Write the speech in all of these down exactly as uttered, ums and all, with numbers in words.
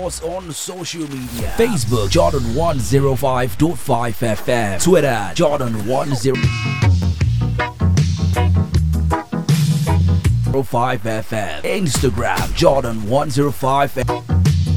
us on social media. Facebook Jordan one oh five point five F M. Twitter Jordan one oh five F M. Instagram Jordan one oh five F M.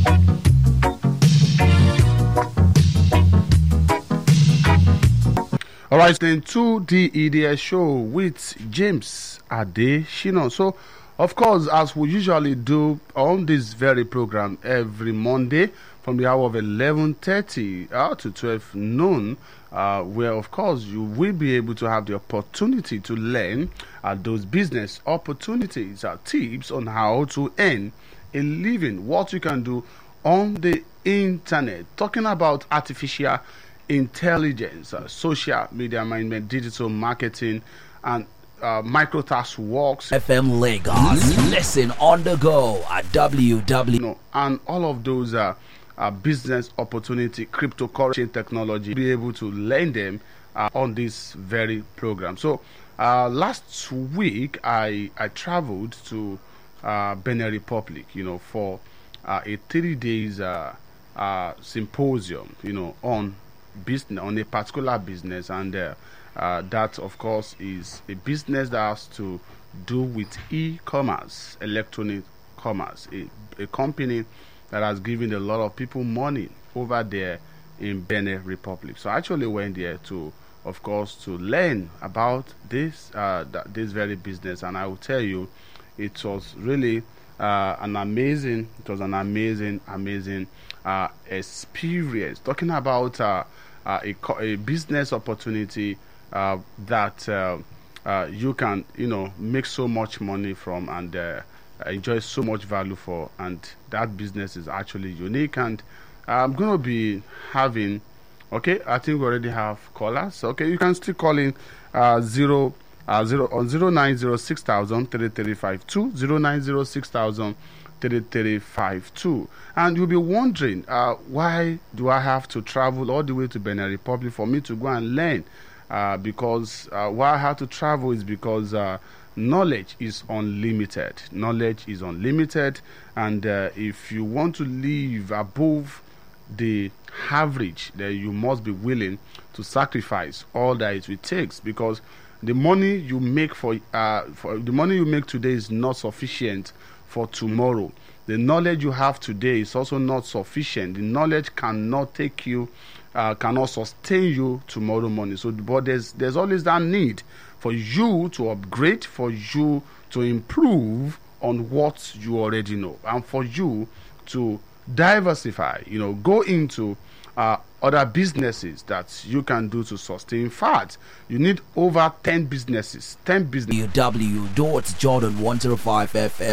All right, then to the E D S show with James Adeshina. So, of course, as we usually do on this very program every Monday from the hour of eleven thirty uh, to twelve noon, uh, where, of course, you will be able to have the opportunity to learn uh, those business opportunities, uh, tips on how to earn a living, what you can do on the internet, talking about artificial intelligence, uh, social media management, digital marketing, and uh, microtask works, F M Lagos. Listen on the go at w w w. You know, and all of those uh, uh, business opportunity, cryptocurrency technology, be able to learn them uh, on this very program. So uh, last week I I traveled to uh, Benin Republic, you know, for uh, a three days uh, uh, symposium, you know, on business, on a particular business, and uh, uh, that of course is a business that has to do with e-commerce, electronic commerce, a, a company that has given a lot of people money over there in Benin Republic. So I actually went there to, of course, to learn about this uh, that, this very business, and I will tell you, it was really uh, an amazing, it was an amazing, amazing uh, experience. Talking about uh, uh, a, a business opportunity uh, that uh, uh, you can, you know, make so much money from and uh, enjoy so much value for, and that business is actually unique. And I'm going to be having, okay, I think we already have callers. Okay, you can still call in uh, zero uh, zero on zero nine zero six thousand three three five two zero nine zero six thousand three three five two, and you'll be wondering uh, why do I have to travel all the way to Benin Republic for me to go and learn? Uh, because uh, why I have to travel is because uh, knowledge is unlimited. Knowledge is unlimited, and uh, if you want to live above the average, then you must be willing to sacrifice all that it will takes, because the money you make for, uh, for the money you make today is not sufficient for tomorrow. The knowledge you have today is also not sufficient. The knowledge cannot take you, uh, cannot sustain you tomorrow morning. So, but there's there's always that need for you to upgrade, for you to improve on what you already know, and for you to diversify. You know, go into uh, other businesses that you can do to sustain. In fact, you need over ten businesses, ten businesses. w w w dot jordan one oh five F M